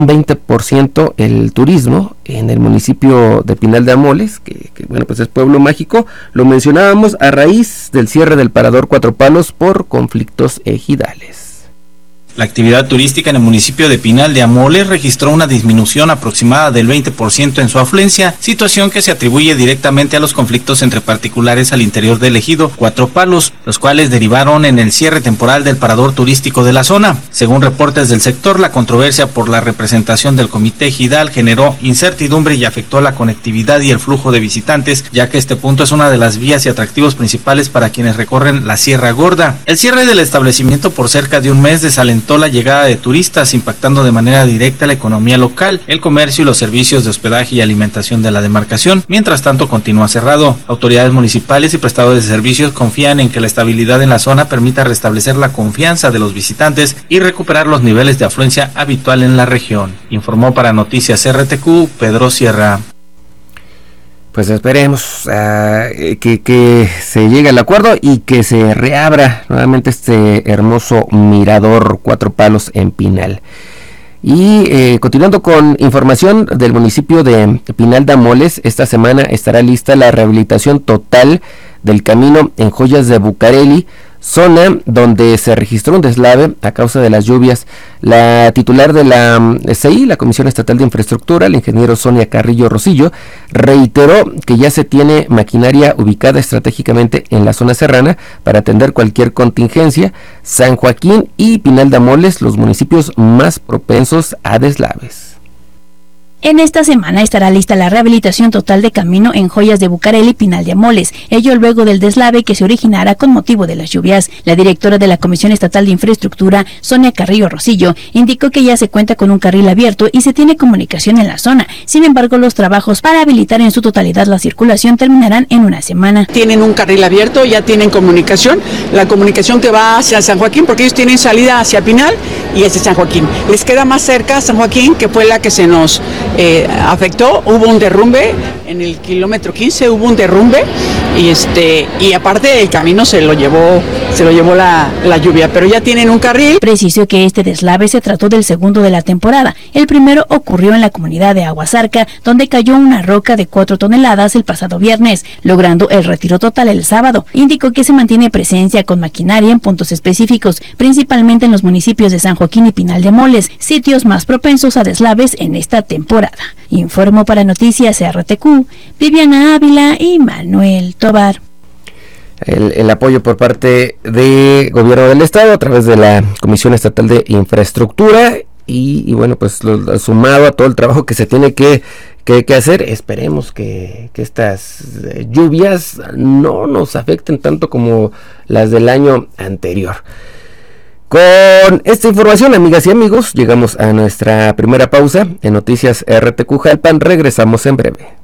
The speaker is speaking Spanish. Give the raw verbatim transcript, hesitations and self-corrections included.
veinte por ciento el turismo en el municipio de Pinal de Amoles, que, que bueno, pues es pueblo mágico. Lo mencionábamos a raíz del cierre del Parador Cuatro Palos por conflictos ejidales. La actividad turística en el municipio de Pinal de Amoles registró una disminución aproximada del veinte por ciento en su afluencia, situación que se atribuye directamente a los conflictos entre particulares al interior del ejido Cuatro Palos, los cuales derivaron en el cierre temporal del parador turístico de la zona. Según reportes del sector, la controversia por la representación del comité ejidal generó incertidumbre y afectó la conectividad y el flujo de visitantes, ya que este punto es una de las vías y atractivos principales para quienes recorren la Sierra Gorda. El cierre del establecimiento por cerca de un mes desalentó la llegada de turistas, impactando de manera directa la economía local, el comercio y los servicios de hospedaje y alimentación de la demarcación. Mientras tanto, continúa cerrado. Autoridades municipales y prestadores de servicios confían en que la estabilidad en la zona permita restablecer la confianza de los visitantes y recuperar los niveles de afluencia habitual en la región. Informó para Noticias R T Q, Pedro Sierra. Pues esperemos uh, que, que se llegue al acuerdo y que se reabra nuevamente este hermoso mirador Cuatro Palos en Pinal. Y eh, continuando con información del municipio de Pinal de Amoles, esta semana estará lista la rehabilitación total del camino en Joyas de Bucareli, zona donde se registró un deslave a causa de las lluvias. La titular de la C I, la Comisión Estatal de Infraestructura, el ingeniero Sonia Carrillo Rosillo, reiteró que ya se tiene maquinaria ubicada estratégicamente en la zona serrana para atender cualquier contingencia. San Joaquín y Pinal de Amoles, los municipios más propensos a deslaves. En esta semana estará lista la rehabilitación total de camino en Joyas de Bucareli y Pinal de Amoles, ello luego del deslave que se originara con motivo de las lluvias. La directora de la Comisión Estatal de Infraestructura, Sonia Carrillo Rosillo, indicó que ya se cuenta con un carril abierto y se tiene comunicación en la zona. Sin embargo, los trabajos para habilitar en su totalidad la circulación terminarán en una semana. Tienen un carril abierto, ya tienen comunicación, la comunicación que va hacia San Joaquín, porque ellos tienen salida hacia Pinal y hacia San Joaquín. Les queda más cerca San Joaquín, que fue la que se nos Eh, afectó. Hubo un derrumbe en el kilómetro quince, hubo un derrumbe y este y aparte el camino se lo llevó se lo llevó la, la lluvia, pero ya tienen un carril. Precisó que este deslave se trató del segundo de la temporada. El primero ocurrió en la comunidad de Aguasarca, donde cayó una roca de cuatro toneladas el pasado viernes, logrando el retiro total el sábado. Indicó que se mantiene presencia con maquinaria en puntos específicos, principalmente en los municipios de San Joaquín y Pinal de Amoles, sitios más propensos a deslaves en esta temporada. Informó para Noticias R T Q, Viviana Ávila y Manuel Tobar. El, el apoyo por parte del gobierno del estado a través de la Comisión Estatal de Infraestructura y, y bueno, pues lo, sumado a todo el trabajo que se tiene que, que, que hacer, esperemos que, que estas lluvias no nos afecten tanto como las del año anterior. Con esta información, amigas y amigos, llegamos a nuestra primera pausa en Noticias R T Q Jalpan. Regresamos en breve.